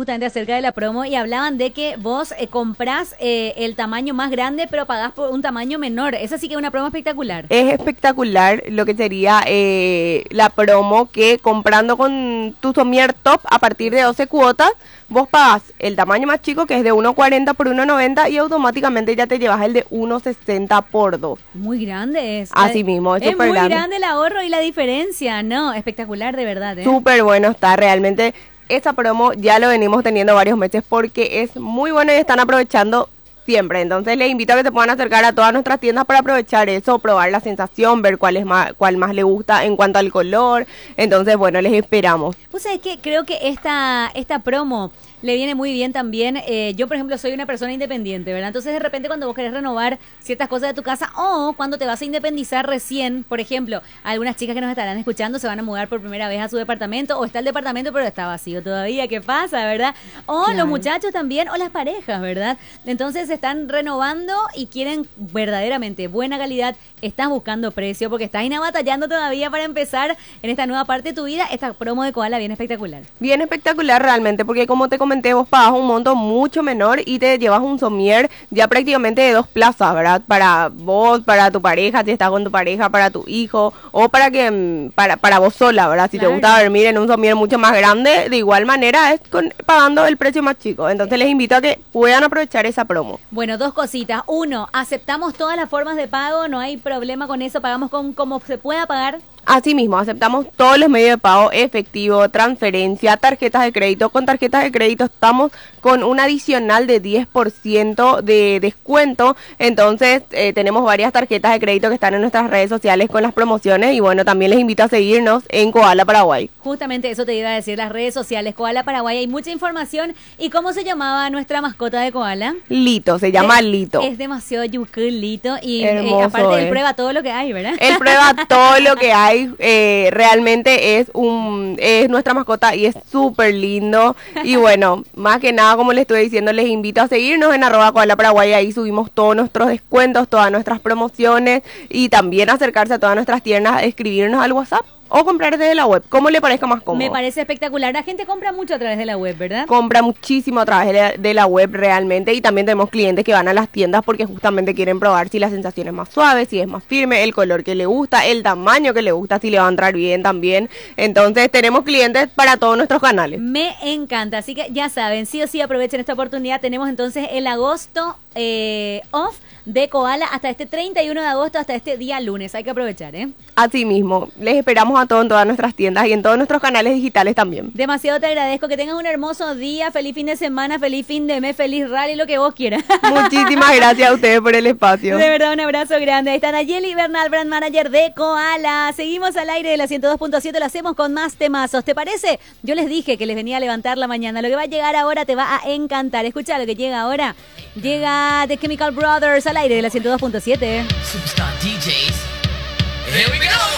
justamente acerca de la promo y hablaban de que vos comprás el tamaño más grande, pero pagás por un tamaño menor. Esa sí que es una promo espectacular. Es espectacular lo que sería la promo, que comprando con tu somier top a partir de 12 cuotas, vos pagás el tamaño más chico, que es de 1.40 por 1.90, y automáticamente ya te llevas el de 1.60 por 2. Muy grande es. Así mismo, es súper muy grande. grande el ahorro y la diferencia, ¿no? Espectacular de verdad, ¿eh? Súper bueno está, realmente. Esta promo ya lo venimos teniendo varios meses porque es muy bueno y están aprovechando siempre. Entonces les invito a que se puedan acercar a todas nuestras tiendas para aprovechar eso, probar la sensación, ver cuál más le gusta en cuanto al color. Entonces, bueno, les esperamos. Pues es que creo que esta promo le viene muy bien también. Yo, por ejemplo, soy una persona independiente, ¿verdad? Entonces, de repente, cuando vos querés renovar ciertas cosas de tu casa o cuando te vas a independizar recién, por ejemplo, algunas chicas que nos estarán escuchando se van a mudar por primera vez a su departamento, o está el departamento pero está vacío todavía, ¿qué pasa, verdad? O Claro. los muchachos también, o las parejas, ¿verdad? Entonces, se están renovando y quieren verdaderamente buena calidad, estás buscando precio porque estás batallando todavía para empezar en esta nueva parte de tu vida. Esta promo de Koala viene espectacular. Bien espectacular realmente, porque como te comenté, vos pagas un monto mucho menor y te llevas un somier ya prácticamente de 2 plazas, ¿verdad? Para vos, para tu pareja, si estás con tu pareja, para tu hijo, o para vos sola, ¿verdad? Si Claro. te gusta dormir en un somier mucho más grande, de igual manera es pagando el precio más chico. Entonces les invito a que puedan aprovechar esa promo. Bueno, dos cositas. Uno, aceptamos todas las formas de pago, no hay problema con eso, pagamos con como se pueda pagar. Asimismo, aceptamos todos los medios de pago: efectivo, transferencia, tarjetas de crédito. Con tarjetas de crédito estamos con un adicional de 10% de descuento. Entonces, tenemos varias tarjetas de crédito que están en nuestras redes sociales con las promociones. Y bueno, también les invito a seguirnos en Koala Paraguay. Justamente eso te iba a decir, las redes sociales, Koala Paraguay, hay mucha información. ¿Y cómo se llamaba nuestra mascota de Koala? Lito, se llama Lito. Es demasiado yucul, Lito. Y Hermoso, aparte, él prueba todo lo que hay, ¿verdad? Él prueba todo lo que hay. Realmente es nuestra mascota y es súper lindo. Y bueno, más que nada, como les estuve diciendo, les invito a seguirnos en @KoalaParaguay. Ahí subimos todos nuestros descuentos, todas nuestras promociones, y también acercarse a todas nuestras tiendas, escribirnos al WhatsApp o comprar desde la web, como le parezca más cómodo. Me parece espectacular. La gente compra mucho a través de la web, ¿verdad? Compra muchísimo a través de la web realmente, y también tenemos clientes que van a las tiendas porque justamente quieren probar si la sensación es más suave, si es más firme, el color que le gusta, el tamaño que le gusta, si le va a entrar bien también. Entonces tenemos clientes para todos nuestros canales. Me encanta, así que ya saben, sí o sí aprovechen esta oportunidad. Tenemos entonces el agosto off de Koala hasta este 31 de agosto, hasta este día lunes. Hay que aprovechar, ¿eh? Así mismo, les esperamos a todos en todas nuestras tiendas y en todos nuestros canales digitales también. Demasiado te agradezco, que tengas un hermoso día, feliz fin de semana, feliz fin de mes, feliz rally, lo que vos quieras. Muchísimas gracias a ustedes por el espacio. De verdad, un abrazo grande. Ahí está Nayeli Bernal, brand manager de Koala. Seguimos al aire de la 102.7, lo hacemos con más temazos. ¿Te parece? Yo les dije que les venía a levantar la mañana. Lo que va a llegar ahora te va a encantar. Escucha lo que llega ahora. Llega The Chemical Brothers al aire de la 102.7. Superstar DJs. Here we go.